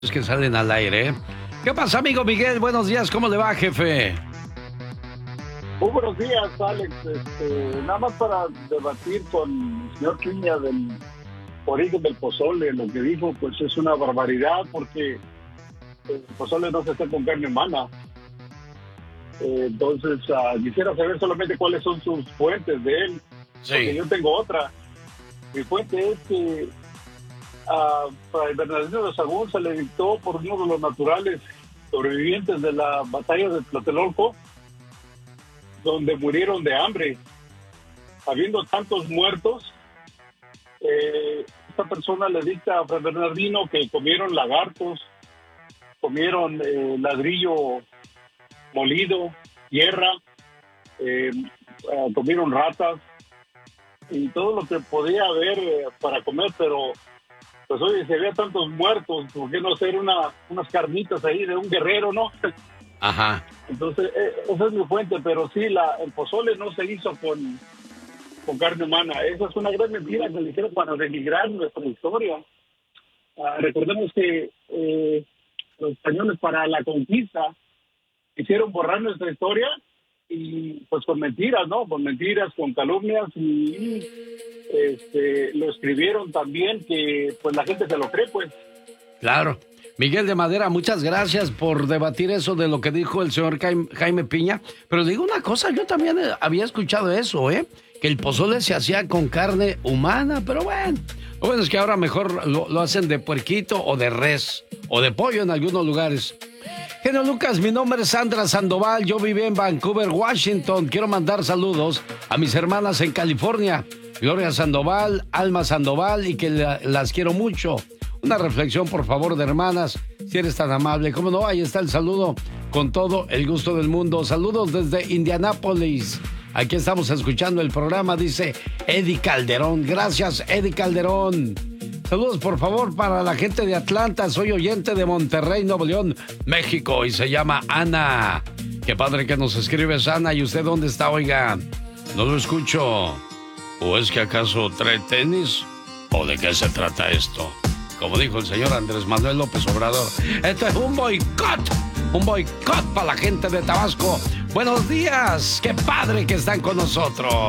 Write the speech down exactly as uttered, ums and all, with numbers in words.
Es que salen al aire, ¿eh? ¿Qué pasa, amigo Miguel? Buenos días, ¿cómo le va, jefe? Muy buenos días, Alex. Este, nada más para debatir con el señor Piña del origen del pozole. Lo que dijo, pues es una barbaridad porque el pozole no se hace con carne humana. Eh, entonces, uh, quisiera saber solamente cuáles son sus fuentes de él. Sí. Porque yo tengo otra. Mi fuente es que a Fray Bernardino de Sahagún se le dictó por uno de los naturales sobrevivientes de la batalla de Tlatelolco, donde murieron de hambre. Habiendo tantos muertos, eh, esta persona le dicta a Fray Bernardino que comieron lagartos, comieron eh, ladrillo molido, tierra, eh, eh, comieron ratas y todo lo que podía haber eh, para comer, pero pues oye, si había tantos muertos, ¿por qué no hacer una, unas carnitas ahí de un guerrero, no? Ajá. Entonces, eh, esa es mi fuente, pero sí, la, el pozole no se hizo con, con carne humana. Esa es una gran mentira que le hicieron para denigrar nuestra historia. Ah, recordemos que eh, los españoles para la conquista hicieron borrar nuestra historia y pues con mentiras, ¿no? Con mentiras, con calumnias y este, lo escribieron también que pues la gente se lo cree, pues. Claro. Miguel de Madera, muchas gracias por debatir eso de lo que dijo el señor Jaime Piña. Pero digo una cosa, yo también había escuchado eso, ¿eh? Que el pozole se hacía con carne humana, pero bueno. Lo bueno es que ahora mejor lo, lo hacen de puerquito o de res, o de pollo en algunos lugares. Genio Lucas, mi nombre es Sandra Sandoval, yo viví en Vancouver, Washington. Quiero mandar saludos a mis hermanas en California, Gloria Sandoval, Alma Sandoval, y que la, las quiero mucho. Una reflexión, por favor, de hermanas, si eres tan amable. ¿Cómo no? Ahí está el saludo, con todo el gusto del mundo. Saludos desde Indianápolis. Aquí estamos escuchando el programa, dice Eddie Calderón. Gracias, Eddie Calderón. Saludos, por favor, para la gente de Atlanta. Soy oyente de Monterrey, Nuevo León, México, y se llama Ana. Qué padre que nos escribes, Ana. ¿Y usted dónde está, oiga? No lo escucho. ¿O es que acaso trae tenis? ¿O de qué se trata esto? Como dijo el señor Andrés Manuel López Obrador, esto es un boicot, un boicot para la gente de Tabasco. Buenos días, qué padre que están con nosotros.